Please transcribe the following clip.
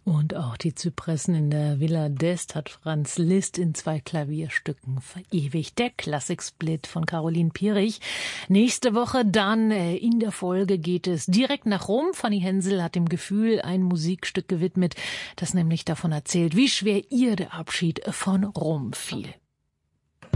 Und auch die Zypressen in der Villa d'Este hat Franz Liszt in 2 Klavierstücken verewigt. Der Klassiksplit von Caroline Pierich. Nächste Woche dann in der Folge geht es direkt nach Rom. Fanny Hensel hat dem Gefühl ein Musikstück gewidmet, das nämlich davon erzählt, wie schwer ihr der Abschied von Rom fiel.